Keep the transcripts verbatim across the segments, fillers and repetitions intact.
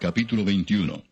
Capítulo veintiuno.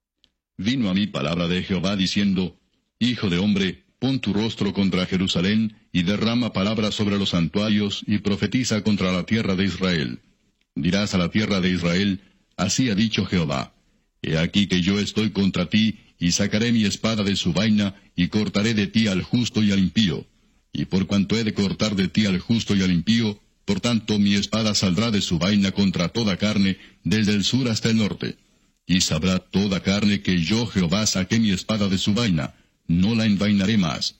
Vino a mí palabra de Jehová diciendo, Hijo de hombre, pon tu rostro contra Jerusalén, y derrama palabras sobre los santuarios, y profetiza contra la tierra de Israel. Dirás a la tierra de Israel, así ha dicho Jehová, He aquí que yo estoy contra ti, y sacaré mi espada de su vaina, y cortaré de ti al justo y al impío. Y por cuanto he de cortar de ti al justo y al impío, por tanto mi espada saldrá de su vaina contra toda carne, desde el sur hasta el norte. Y sabrá toda carne que yo Jehová saqué mi espada de su vaina, no la envainaré más.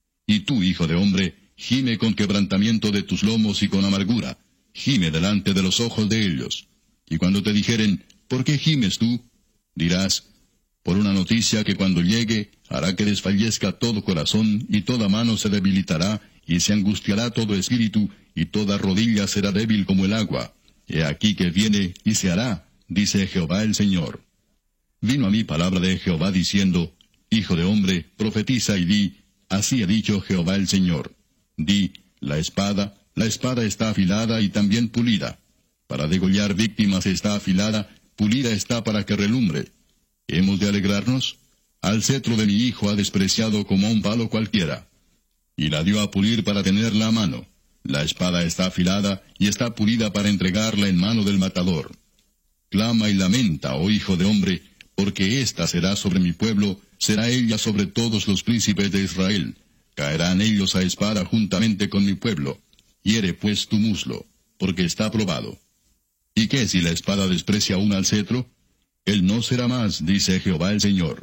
Y tú, hijo de hombre, gime con quebrantamiento de tus lomos y con amargura, gime delante de los ojos de ellos. Y cuando te dijeren, ¿por qué gimes tú? Dirás, por una noticia que cuando llegue, hará que desfallezca todo corazón, y toda mano se debilitará, y se angustiará todo espíritu, y toda rodilla será débil como el agua. He aquí que viene, y se hará, dice Jehová el Señor. Vino a mí palabra de Jehová diciendo, Hijo de hombre, profetiza y di, así ha dicho Jehová el Señor. Di, la espada, la espada está afilada y también pulida. Para degollar víctimas está afilada, pulida está para que relumbre. ¿Hemos de alegrarnos? Al cetro de mi hijo ha despreciado como a un palo cualquiera. Y la dio a pulir para tenerla a mano. La espada está afilada y está pulida para entregarla en mano del matador. Clama y lamenta, oh hijo de hombre, porque ésta será sobre mi pueblo, será ella sobre todos los príncipes de Israel. Caerán ellos a espada juntamente con mi pueblo. Hiere pues tu muslo, porque está probado. ¿Y qué si la espada desprecia aún al cetro? Él no será más, dice Jehová el Señor.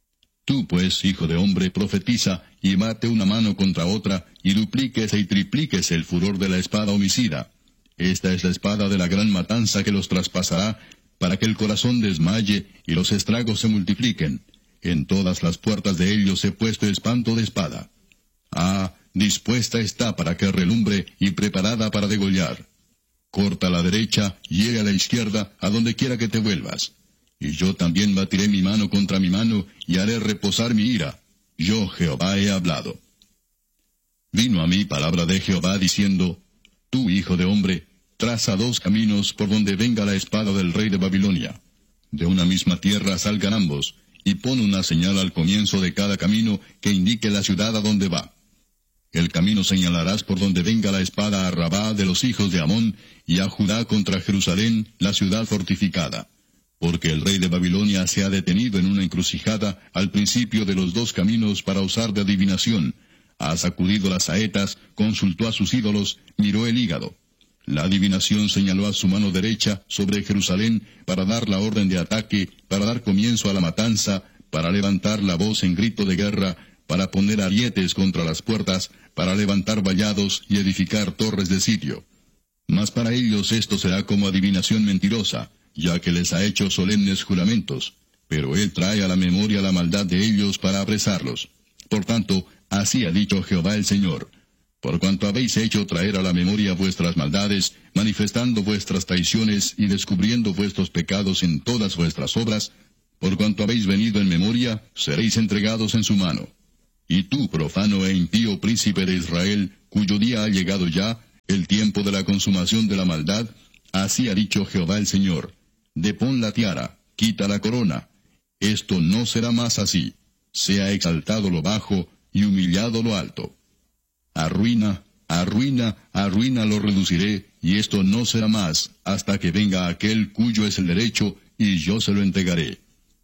Tú pues, hijo de hombre, profetiza, y bate una mano contra otra, y duplíquese y triplíquese el furor de la espada homicida. Esta es la espada de la gran matanza que los traspasará, para que el corazón desmaye y los estragos se multipliquen. En todas las puertas de ellos he puesto espanto de espada. Ah, dispuesta está para que relumbre y preparada para degollar. Corta a la derecha, hiere a la izquierda, a donde quiera que te vuelvas. Y yo también batiré mi mano contra mi mano, y haré reposar mi ira. Yo Jehová he hablado. Vino a mí palabra de Jehová diciendo, Tú, hijo de hombre, traza dos caminos por donde venga la espada del rey de Babilonia. De una misma tierra salgan ambos, y pon una señal al comienzo de cada camino que indique la ciudad a donde va. El camino señalarás por donde venga la espada a Rabá de los hijos de Amón, y a Judá contra Jerusalén, la ciudad fortificada. Porque el rey de Babilonia se ha detenido en una encrucijada al principio de los dos caminos para usar de adivinación. Ha sacudido las saetas, consultó a sus ídolos, miró el hígado. La adivinación señaló a su mano derecha sobre Jerusalén para dar la orden de ataque, para dar comienzo a la matanza, para levantar la voz en grito de guerra, para poner arietes contra las puertas, para levantar vallados y edificar torres de sitio. Mas para ellos esto será como adivinación mentirosa, ya que les ha hecho solemnes juramentos, pero él trae a la memoria la maldad de ellos para apresarlos. Por tanto, así ha dicho Jehová el Señor. Por cuanto habéis hecho traer a la memoria vuestras maldades, manifestando vuestras traiciones y descubriendo vuestros pecados en todas vuestras obras, por cuanto habéis venido en memoria, seréis entregados en su mano. Y tú, profano e impío príncipe de Israel, cuyo día ha llegado ya, el tiempo de la consumación de la maldad, así ha dicho Jehová el Señor. Depón la tiara, quita la corona. Esto no será más así. Sea exaltado lo bajo y humillado lo alto. Arruina, arruina, arruina lo reduciré, y esto no será más, hasta que venga aquel cuyo es el derecho, y yo se lo entregaré.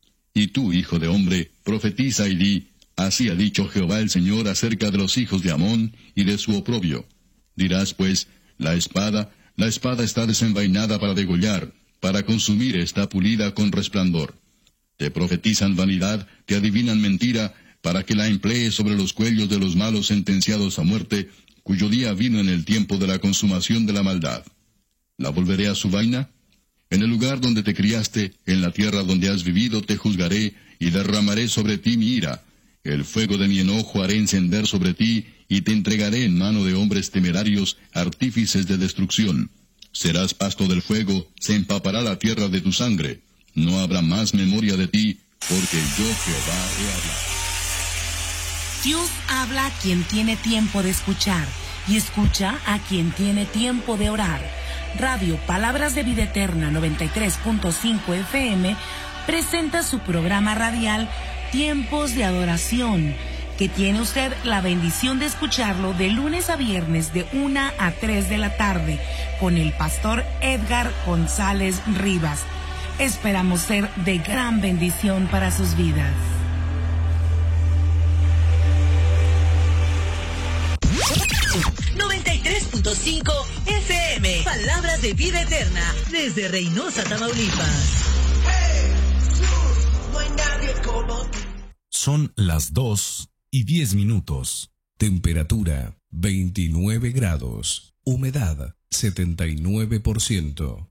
Y tú, hijo de hombre, profetiza y di, así ha dicho Jehová el Señor acerca de los hijos de Amón y de su oprobio. Dirás pues, la espada, la espada está desenvainada para degollar, para consumir está pulida con resplandor. Te profetizan vanidad, te adivinan mentira, para que la emplees sobre los cuellos de los malos sentenciados a muerte, cuyo día vino en el tiempo de la consumación de la maldad. ¿La volveré a su vaina? En el lugar donde te criaste, en la tierra donde has vivido, te juzgaré, y derramaré sobre ti mi ira. El fuego de mi enojo haré encender sobre ti, y te entregaré en mano de hombres temerarios, artífices de destrucción. Serás pasto del fuego, se empapará la tierra de tu sangre. No habrá más memoria de ti, porque yo Jehová he hablado. Dios habla a quien tiene tiempo de escuchar, y escucha a quien tiene tiempo de orar. Radio Palabras de Vida Eterna noventa y tres punto cinco F M presenta su programa radial Tiempos de Adoración, que tiene usted la bendición de escucharlo de lunes a viernes de una a tres de la tarde con el pastor Edgar González Rivas. Esperamos ser de gran bendición para sus vidas. noventa y tres punto cinco F M, Palabras de Vida Eterna, desde Reynosa, Tamaulipas. Son las dos y diez minutos. Temperatura veintinueve grados. Humedad setenta y nueve por ciento.